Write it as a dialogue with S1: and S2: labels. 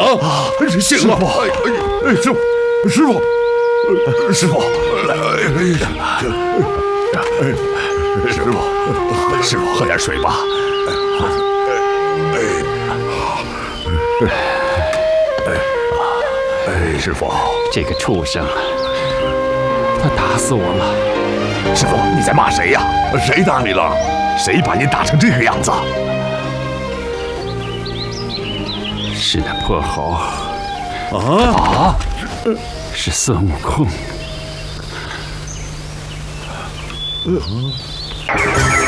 S1: 醒了！师傅，师傅，师傅，喝点水吧。师傅，
S2: 这个畜生，他打死我了。
S1: 师傅，你在骂谁呀？谁打你了？谁把你打成这个样子？
S2: 是那破猴。是孙悟空。